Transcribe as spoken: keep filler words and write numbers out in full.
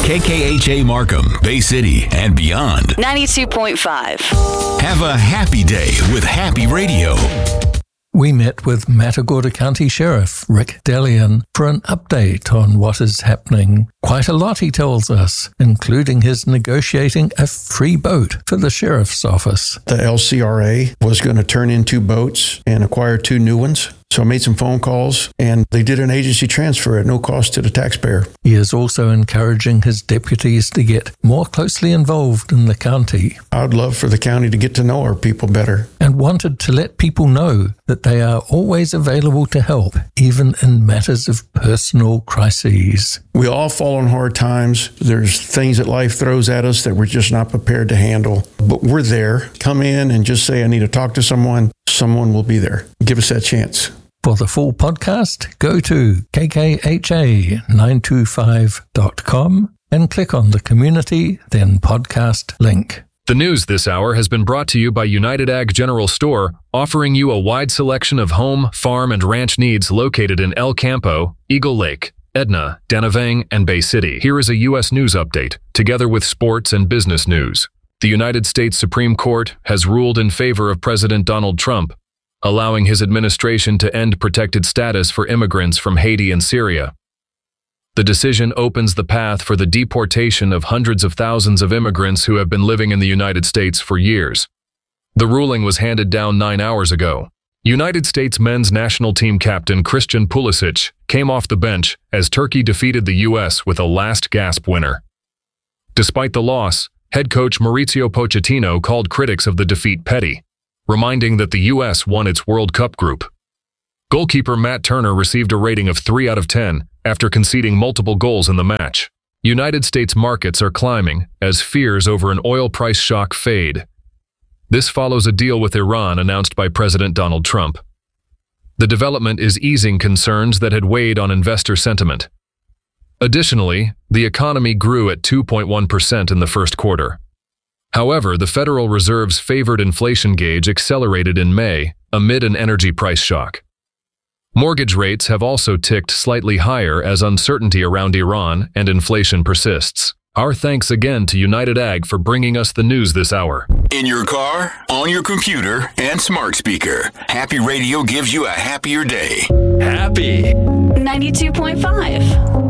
K K H A Markham, Bay City, and beyond. ninety-two point five. Have a happy day with Happy Radio. We met with Matagorda County Sheriff Rick Delian for an update on what is happening. Quite a lot, he tells us, including his negotiating a free boat for the sheriff's office. The L C R A was going to turn in two boats and acquire two new ones. So I made some phone calls, and they did an agency transfer at no cost to the taxpayer. He is also encouraging his deputies to get more closely involved in the county. I'd love for the county to get to know our people better. And wanted to let people know that they are always available to help, even in matters of personal crises. We all fall in hard times. There's things that life throws at us that we're just not prepared to handle. But we're there. Come in and just say, I need to talk to someone. Someone will be there. Give us that chance. For the full podcast, go to K K H A nine two five dot com and click on the community, then podcast link. The news this hour has been brought to you by United Ag General Store, offering you a wide selection of home, farm, and ranch needs located in El Campo, Eagle Lake, Edna, Danavang, and Bay City. Here is a U S news update, together with sports and business news. The United States Supreme Court has ruled in favor of President Donald Trump, allowing his administration to end protected status for immigrants from Haiti and Syria. The decision opens the path for the deportation of hundreds of thousands of immigrants who have been living in the United States for years. The ruling was handed down nine hours ago. United States men's national team captain Christian Pulisic came off the bench as Turkey defeated the U S with a last-gasp winner. Despite the loss, head coach Mauricio Pochettino called critics of the defeat petty, reminding that the U S won its World Cup group. Goalkeeper Matt Turner received a rating of three out of ten after conceding multiple goals in the match. United States markets are climbing as fears over an oil price shock fade. This follows a deal with Iran announced by President Donald Trump. The development is easing concerns that had weighed on investor sentiment. Additionally, the economy grew at two point one percent in the first quarter. However, the Federal Reserve's favored inflation gauge accelerated in May amid an energy price shock. Mortgage rates have also ticked slightly higher as uncertainty around Iran and inflation persists. Our thanks again to United Ag for bringing us the news this hour. In your car, on your computer, and smart speaker, Happy Radio gives you a happier day. Happy ninety-two point five.